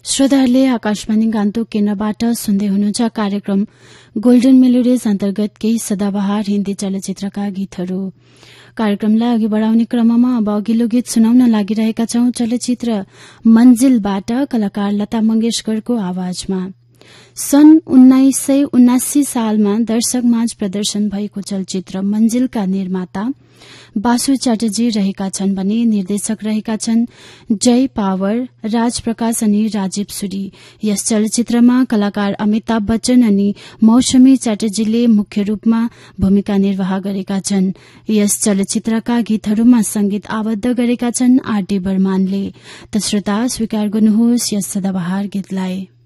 श्रोताहरूले आकाशवाणी गान्तोक केन्द्रबाट सुन्दै हुनुहुन्छ कार्यक्रम गोल्डन मेलोडिज अन्तर्गत केही सदाबहार हिन्दी चलचित्रका गीतहरू। कार्यक्रमलाई अघि बढ़ाउने क्रममा अब अघिल्लो गीत सुनाउन लागिरहेका छौं चलचित्र मन्जिलबाट कलाकार लता मंगेशकरको आवाजमा। सन् 1979 सालमा दर्शकमाझ प्रदर्शन भएको चलचित्र मन्जिलका निर्माता बासु च्याटर्जी रहेका छन् भने निर्देशक रहेका छन् जय पावर, राज प्रकाश अनि राजीव सूरी। यस चलचित्रमा कलाकार अमिताभ बच्चन अनि मौसमी च्याटर्जीले मुख्य रूपमा भूमिका निर्वाह गरेका छन्। यस चलचित्रका गीतहरूमा संगीत आबद्ध गरेका छन् आर डी बर्मानले। त श्रोता स्वीकार गर्नुहोस् यस सदाबहार गीतलाई।